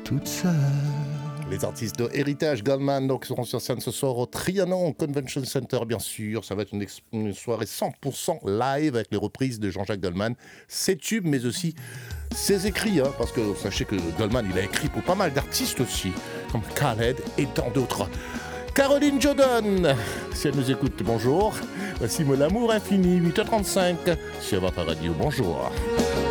toute seule. Les artistes de Héritage Goldman donc, seront sur scène ce soir au Trianon Convention Center, bien sûr. Ça va être une soirée 100% live avec les reprises de Jean-Jacques Goldman, ses tubes, mais aussi ses écrits. Parce que sachez que Goldman, il a écrit pour pas mal d'artistes aussi, comme Khaled et tant d'autres. Caroline Jodon, si elle nous écoute, bonjour. Voici Mon amour infini, 8h35 sur votre radio. Bonjour.